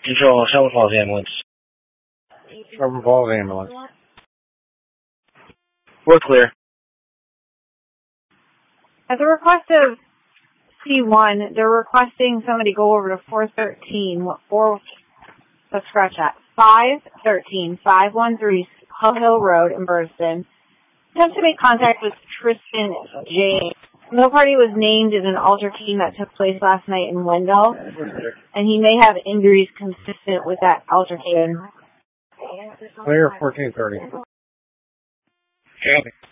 Control, Shelby Falls ambulance. Shelby Falls ambulance. We're clear. At the request of C1, they're requesting somebody go over to 413, let's scratch that, 513, 513 Hull Hill Road in Burston. Attempt to make contact with Tristan James. No party was named in an altercation that took place last night in Wendell, and he may have injuries consistent with that altercation. Clear 1430. Okay.